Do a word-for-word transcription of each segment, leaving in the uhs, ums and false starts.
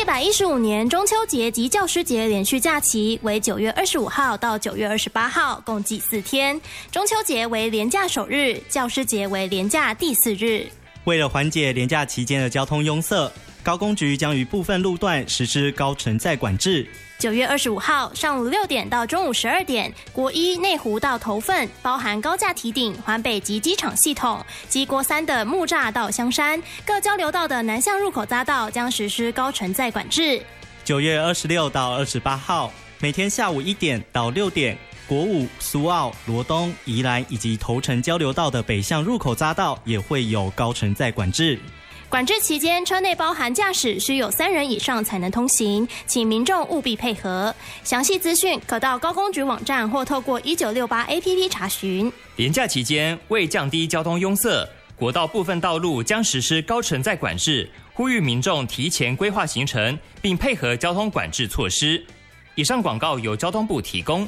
一百一十五年中秋节及教师节连续假期为九月二十五号到九月二十八号，共计四天。中秋节为连假首日，教师节为连假第四日。 为了缓解连假期间的交通拥塞，高公局将于部分路段实施高承载管制。 九月二十五号上午六点到中午十二点，国一内湖到头份，包含高架堤顶、环北及机场系统及国三的木栅到香山各交流道的南向入口匝道将实施高承载管制。 九月二十六到二十八号，每天下午一点到六点，国五、苏澳、罗东、宜兰以及头城交流道的北向入口匝道也会有高承载管制。 管制期间，车内包含驾驶需有三人以上才能通行，请民众务必配合。详细资讯可到高公局网站或透过一九六八 A P P 查询。 连假期间，为降低交通拥塞，国道部分道路将实施高承载管制，呼吁民众提前规划行程，并配合交通管制措施。以上广告由交通部提供。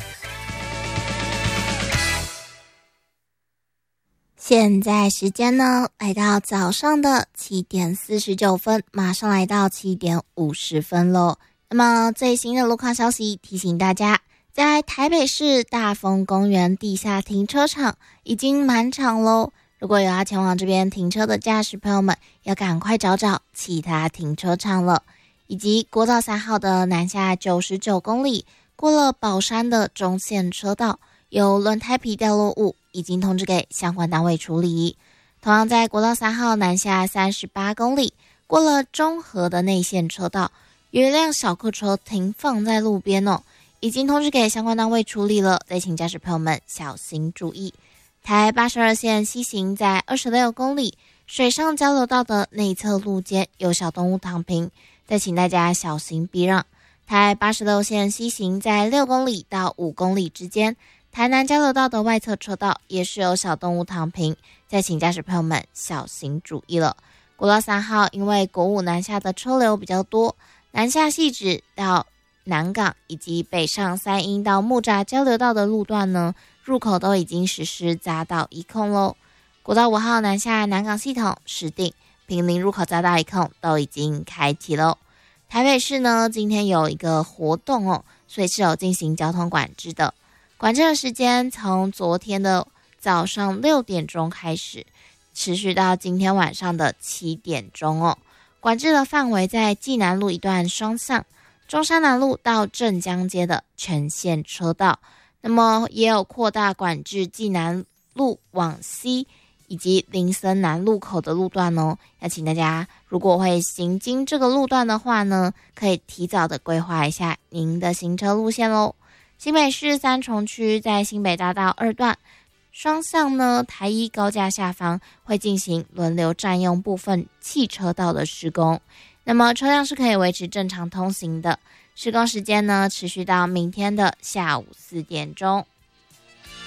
现在时间呢，来到早上的七点四十九分，马上来到七点五十分咯。那么最新的路况消息提醒大家，在台北市大丰公园地下停车场已经满场咯。如果有要前往这边停车的驾驶朋友们，要赶快找找其他停车场了。以及国道三号的南下九十九公里，过了宝山的中线车道，有轮胎皮掉落物，已经通知给相关单位处理。同样在国道三号南下三十八公里，过了中和的内线车道，有一辆小客车停放在路边哦，已经通知给相关单位处理了，再请驾驶朋友们小心注意。台八十二线西行在二十六公里，水上交流道的内侧路肩有小动物躺平，再请大家小心避让。台八十六线西行在六公里到五公里之间，台南交流道的外侧车道也是有小动物躺平，再请驾驶朋友们小心注意了。国道三号因为国五南下的车流比较多，南下汐止到南港以及北上三鶯到木栅交流道的路段呢，入口都已经实施匝道一控咯。国道五号南下南港系统、石碇、坪林入口匝道一控都已经开启咯。台北市呢，今天有一个活动哦，所以是有进行交通管制的。管制的时间从昨天的早上六点钟开始，持续到今天晚上的七点钟哦。管制的范围在济南路一段双向，中山南路到镇江街的全线车道。那么也有扩大管制济南路往西以及林森南路口的路段哦。要请大家如果会行经这个路段的话呢，可以提早的规划一下您的行车路线咯。新北市三重区在新北大道二段双向呢，台一高架下方会进行轮流占用部分汽车道的施工，那么车辆是可以维持正常通行的。施工时间呢，持续到明天的下午四点钟。